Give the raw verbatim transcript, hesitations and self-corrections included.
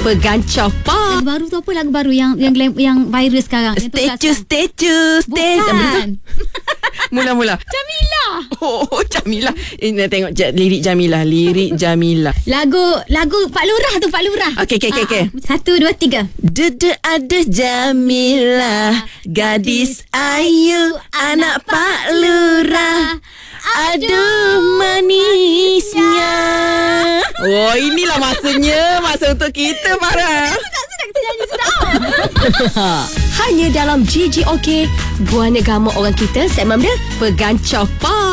Pegancah Pop. Lagu baru tu apa? Lagu baru yang yang yang viral sekarang. Statue, statue, statue. Bukan. Mula-mula. Jamila. Oh, Jamila. Ini tengok j- lirik Jamila, lirik Jamila. Lagu lagu Pak Lurah tu, Pak Lurah. Okey, okey, okey, okey. Satu, dua, tiga. Dede ada Jamila, gadis ayu, anak Pak Lurah. Aduh manisnya. Oh, inilah masanya. Masa untuk kita, Farah. Sudah, sudah kita nyanyi sudah. Hanya dalam G G OK, Buah Negama Orang Kita, segmen dia Pegancah Pop.